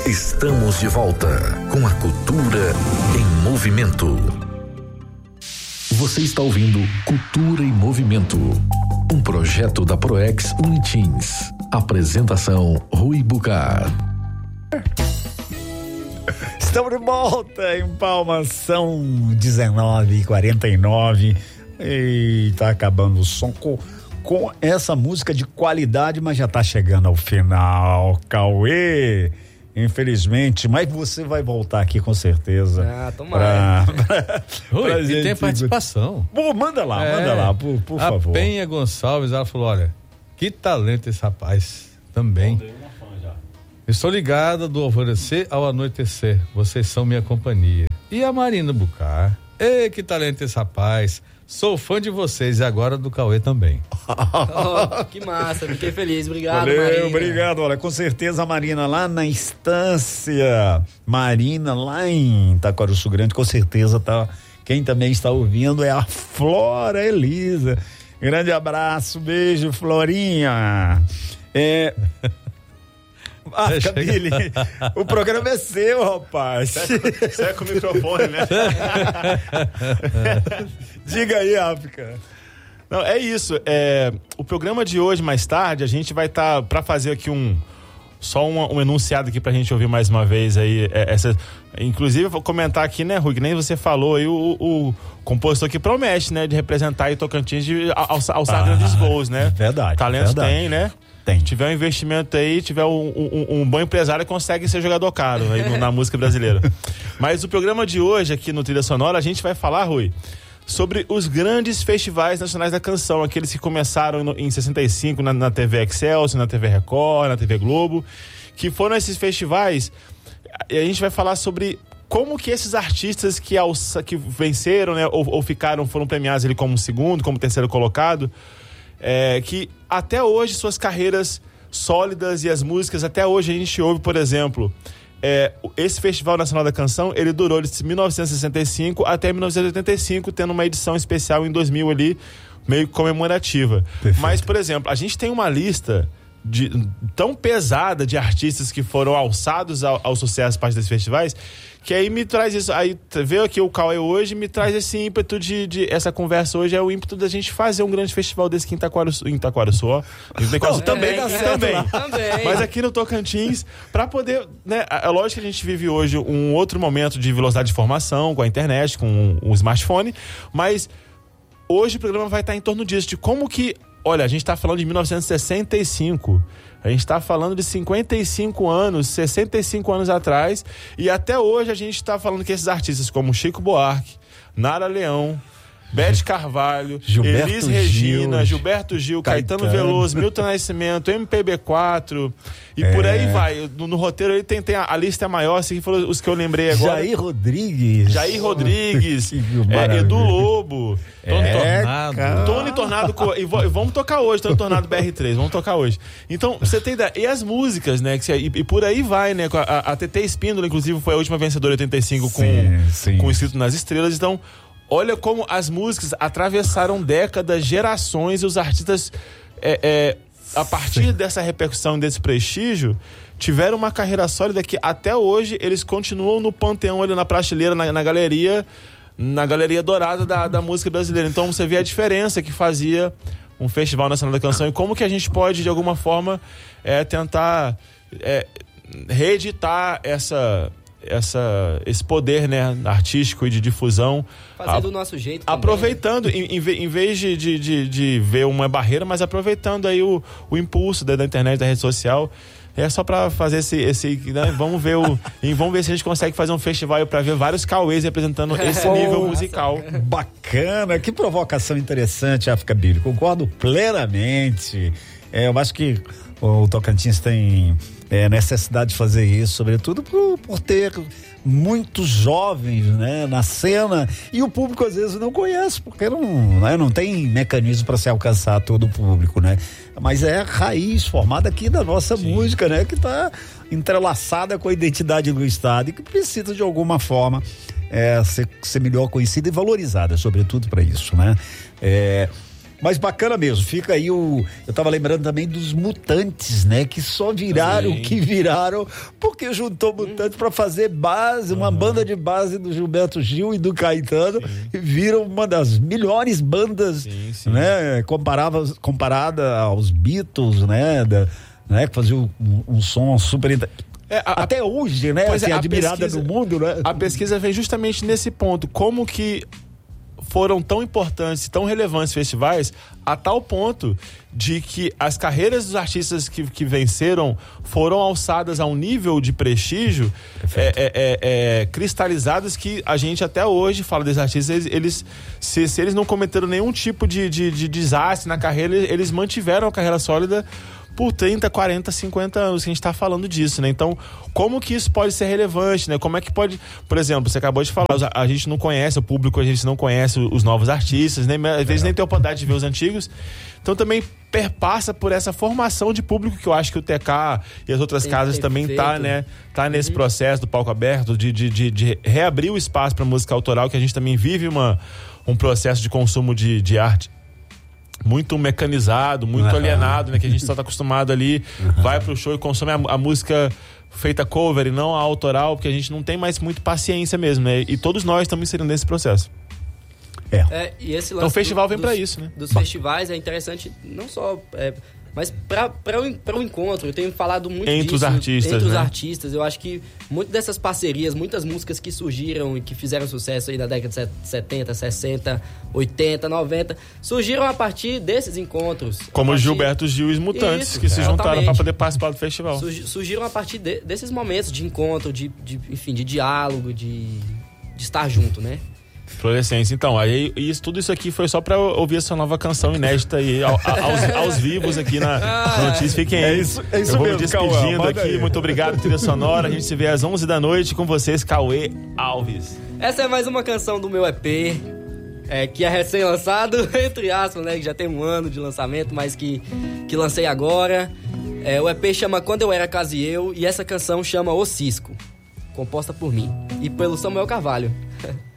Estamos de volta com a Cultura em Movimento. Você está ouvindo Cultura em Movimento, um projeto da Proex Unitins. Apresentação Rui Bucar. Estamos de volta em Palmas, são 19h49 e tá acabando o som com essa música de qualidade, mas já tá chegando ao final, Cauê. Infelizmente, mas você vai voltar aqui com certeza. Tomara. Rui, e tem participação. Pô, manda lá, por favor. A Penha Gonçalves, ela falou, olha, que talento esse rapaz também. Estou ligada do alvorecer ao anoitecer, vocês são minha companhia. E a Marina Bucar, ei, que talento esse rapaz, sou fã de vocês e agora do Cauê também. Que massa, fiquei feliz, obrigado. Valeu, Marina. obrigado, olha, com certeza a Marina lá na Estância Marina, lá em Taquarussu Grande, com certeza tá, quem também está ouvindo é a Flora Elisa, grande abraço, beijo, Florinha. Camille, o programa é seu, rapaz. Você é com o microfone, né? Diga aí, África. Não, é isso. O programa de hoje, mais tarde, a gente vai estar para fazer aqui um enunciado aqui pra gente ouvir mais uma vez aí. Inclusive, eu vou comentar aqui, né, Rui, que nem você falou aí, o compositor que promete, né, de representar aí Tocantins de alçar grandes voos, né? Verdade. Talento verdade. tem, né? Tem. Tiver um investimento aí, tiver um bom empresário, consegue ser jogador caro aí na música brasileira. Mas o programa de hoje aqui no Trilha Sonora, a gente vai falar, Rui, sobre os grandes festivais nacionais da canção, aqueles que começaram em 65 na TV Excelsior, na TV Record, na TV Globo, que foram esses festivais, e a gente vai falar sobre como que esses artistas que venceram, né, ou foram premiados ali como segundo, como terceiro colocado, que até hoje suas carreiras sólidas e as músicas, até hoje a gente ouve, por exemplo, esse Festival Nacional da Canção, ele durou de 1965 até 1985, tendo uma edição especial em 2000 ali, meio comemorativa. Perfeito. Mas, por exemplo, a gente tem uma lista tão pesada de artistas que foram alçados ao sucesso a partir desses festivais, que aí me traz isso, aí veio aqui o Cauê hoje, me traz esse ímpeto essa conversa hoje, é o ímpeto da gente fazer um grande festival desse aqui em Taquarussu, ó. Também. Mas aqui no Tocantins, pra poder, né, é lógico que a gente vive hoje um outro momento de velocidade de informação, com a internet, com o smartphone, mas hoje o programa vai estar em torno disso, de como que, olha, a gente está falando de 1965, a gente está falando de 55 anos, 65 anos atrás, e até hoje a gente está falando que esses artistas como Chico Buarque, Nara Leão, Beth Carvalho, Elis Regina, Gilberto Gil, Caetano Veloso, Milton Nascimento, MPB4 e por aí vai. No roteiro aí tem a lista maior, assim, foram os que eu lembrei agora. Jair Rodrigues, Edu Lobo, Tony Tornado, e vamos tocar hoje, Tony Tornado BR3, vamos tocar hoje. Então, você tem ideia, e as músicas, né, e por aí vai, né, a TT Espíndola, inclusive, foi a última vencedora de 85 com Escrito nas Estrelas, então olha como as músicas atravessaram décadas, gerações, e os artistas, a partir dessa repercussão, desse prestígio, tiveram uma carreira sólida que até hoje eles continuam no panteão, ali na prateleira, na galeria dourada da música brasileira. Então você vê a diferença que fazia um Festival Nacional da Canção e como que a gente pode, de alguma forma, tentar reeditar esse poder, né, artístico e de difusão. Fazer do nosso jeito também, aproveitando, né? em vez de ver uma barreira, mas aproveitando aí o impulso da internet, da rede social. É só pra fazer esse né? Vamos ver se a gente consegue fazer um festival pra ver vários Cauês representando esse nível musical. Bacana, que provocação interessante, África Bíblia. Concordo plenamente. Eu acho que o Tocantins tem necessidade de fazer isso, sobretudo por ter muitos jovens, né, na cena, e o público às vezes não conhece, porque não tem mecanismo para se alcançar todo o público, né? Mas é a raiz formada aqui da nossa música, né, que está entrelaçada com a identidade do estado e que precisa de alguma forma ser melhor conhecida e valorizada, sobretudo para isso, né? Mas bacana mesmo, fica aí eu tava lembrando também dos Mutantes, né? Que só viraram o que viraram, porque juntou Mutantes pra fazer base, uma banda de base do Gilberto Gil e do Caetano, e viram uma das melhores bandas, né? Comparada aos Beatles, né? Que fazia um som super... até hoje, né? Assim, admirada no mundo, né? A pesquisa vem justamente nesse ponto, como que foram tão importantes, tão relevantes festivais, a tal ponto de que as carreiras dos artistas que venceram foram alçadas a um nível de prestígio cristalizadas, que a gente até hoje fala desses artistas, se eles não cometeram nenhum tipo de desastre na carreira, eles mantiveram a carreira sólida por 30, 40, 50 anos que a gente tá falando disso, né? Então, como que isso pode ser relevante, né? Como é que pode... Por exemplo, você acabou de falar, a gente não conhece o público, a gente não conhece os novos artistas, né? Às vezes nem tem a oportunidade de ver os antigos. Então, também perpassa por essa formação de público que eu acho que o TK e as outras casas também tá, né? Tá nesse processo do palco aberto, de reabrir o espaço para música autoral, que a gente também vive um processo de consumo de arte muito mecanizado, muito alienado, né? Que a gente só tá acostumado ali, vai pro show e consome a música feita cover e não a autoral, porque a gente não tem mais muito paciência mesmo, né? E todos nós estamos inserindo nesse processo. E esse lance então o festival vem para isso, né? Dos festivais é interessante, não só... mas para o encontro, eu tenho falado muito entre disso, os artistas, entre os né? artistas. Eu acho que muitas dessas parcerias, muitas músicas que surgiram e que fizeram sucesso aí na década de 70, 60, 80, 90, surgiram a partir desses encontros. Como Gilberto Gil e os Mutantes, que se juntaram para poder participar do festival. Surgiram a partir desses momentos de encontro, enfim, de diálogo, de estar junto, né? Florescência. Então, aí tudo isso aqui foi só pra ouvir essa nova canção inédita aí, aos vivos aqui na notícia. Fiquem aí. Eu vou me despedindo aqui. Aí. Muito obrigado, trilha sonora. A gente se vê às 11 da noite com vocês, Cauê Alves. Essa é mais uma canção do meu EP, que é recém-lançado, entre aspas, né? Que já tem um ano de lançamento, mas que lancei agora. O EP chama Quando Eu Era Casiel e essa canção chama O Cisco, composta por mim e pelo Samuel Carvalho.